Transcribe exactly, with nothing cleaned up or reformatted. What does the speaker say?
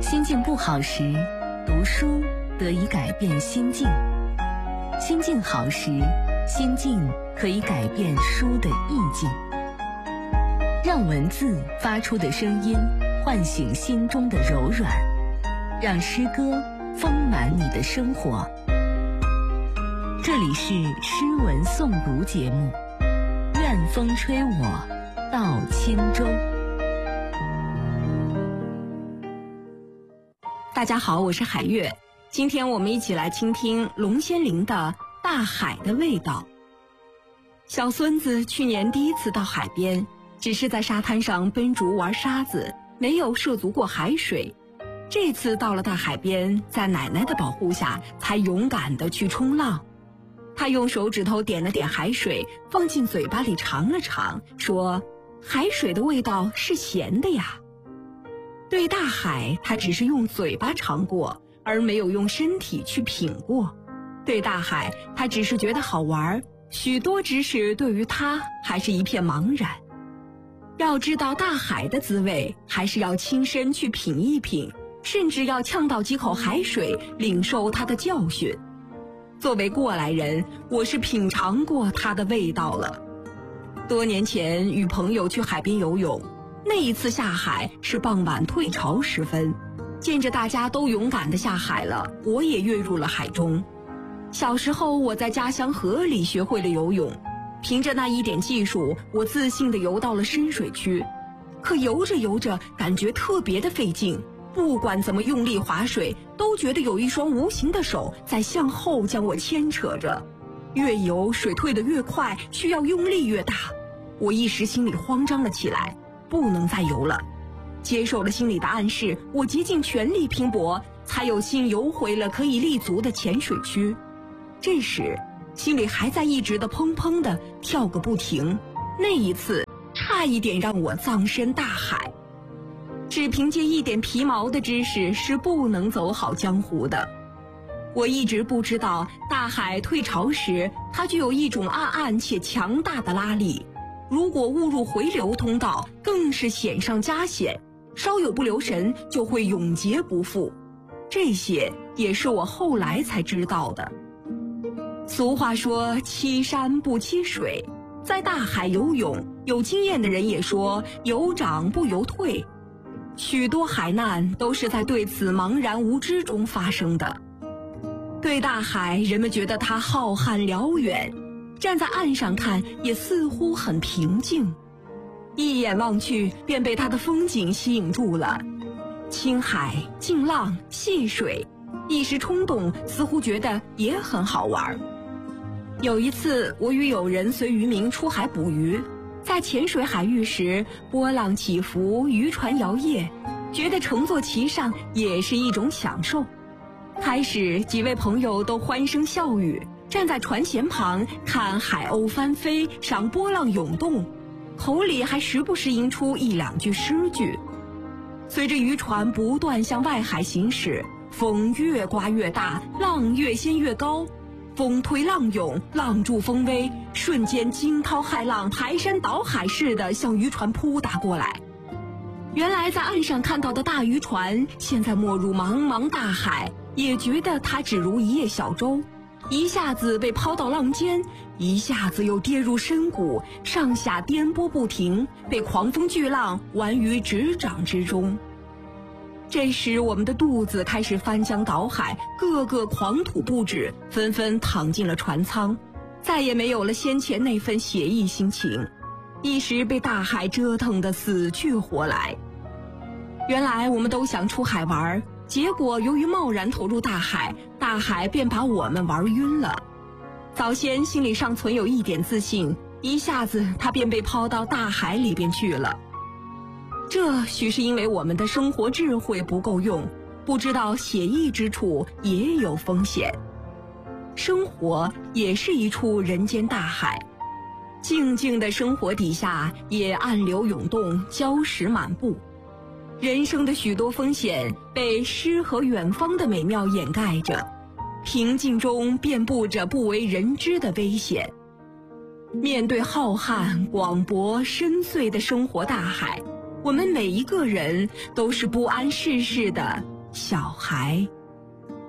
心境不好时，读书得以改变心境；心境好时，心境可以改变书的意境。让文字发出的声音唤醒心中的柔软，让诗歌丰满你的生活。这里是诗文诵读节目，愿风吹我到轻舟。 大家好，我是海月，今天我们一起来倾听龙先灵的《大海的味道》。小孙子去年第一次到海边，只是在沙滩上奔逐玩沙子，没有涉足过海水。这次到了大海边，在奶奶的保护下，才勇敢地去冲浪。他用手指头点了点海水，放进嘴巴里尝了尝，说：“海水的味道是咸的呀。”对大海，他只是用嘴巴尝过，而没有用身体去品过。对大海，他只是觉得好玩，许多知识对于他还是一片茫然。要知道大海的滋味，还是要亲身去品一品，甚至要呛到几口海水，领受它的教训。作为过来人，我是品尝过它的味道了。多年前与朋友去海边游泳，那一次下海是傍晚退潮时分，见着大家都勇敢地下海了，我也跃入了海中。小时候我在家乡河里学会了游泳，凭着那一点技术，我自信地游到了深水区。可游着游着，感觉特别的费劲，不管怎么用力划水，都觉得有一双无形的手在向后将我牵扯着。越游水退得越快，需要用力越大。我一时心里慌张了起来，不能再游了。接受了心理的暗示，我竭尽全力拼搏，才有心游回了可以立足的浅水区。这时心里还在一直的砰砰的跳个不停，那一次差一点让我葬身大海。只凭借一点皮毛的知识是不能走好江湖的。我一直不知道大海退潮时，它具有一种暗暗且强大的拉力，如果误入回流通道，更是险上加险，稍有不留神就会永劫不复。这些也是我后来才知道的。俗话说欺山不欺水，在大海游泳，有经验的人也说有涨不有退。许多海难都是在对此茫然无知中发生的。对大海，人们觉得它浩瀚辽远，站在岸上看也似乎很平静，一眼望去便被它的风景吸引住了。青海、静浪、戏水，一时冲动，似乎觉得也很好玩。有一次，我与友人随渔民出海捕鱼，在浅水海域时，波浪起伏，渔船摇曳，觉得乘坐其上也是一种享受。开始几位朋友都欢声笑语，站在船舷旁看海鸥翻飞，赏波浪涌动，口里还时不时吟出一两句诗句。随着渔船不断向外海行驶，风越刮越大，浪越掀越高，风推浪涌，浪助风威，瞬间惊涛骇浪，排山倒海似的向渔船扑打过来。原来在岸上看到的大渔船，现在没入茫茫大海，也觉得它只如一叶小舟，一下子被抛到浪尖，一下子又跌入深谷，上下颠簸不停，被狂风巨浪玩于指掌之中。这时我们的肚子开始翻江倒海，个个狂吐不止，纷纷躺进了船舱，再也没有了先前那份写意心情，一时被大海折腾得死去活来。原来我们都想出海玩，结果由于贸然投入大海，大海便把我们玩晕了。早先心里尚存有一点自信，一下子他便被抛到大海里边去了。这许是因为我们的生活智慧不够用，不知道写意之处也有风险。生活也是一处人间大海，静静的生活底下也暗流涌动，礁石满布。人生的许多风险被诗和远方的美妙掩盖着，平静中遍布着不为人知的危险。面对浩瀚广博深邃的生活大海，我们每一个人都是不谙世事的小孩。